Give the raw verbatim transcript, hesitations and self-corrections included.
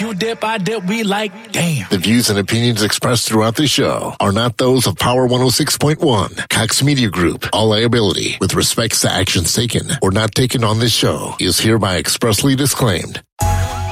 You dip, I dip, we like, damn. The views and opinions expressed throughout the show are not those of Power one oh six point one, Cox Media Group. All liability with respects to actions taken or not taken on this show is hereby expressly disclaimed.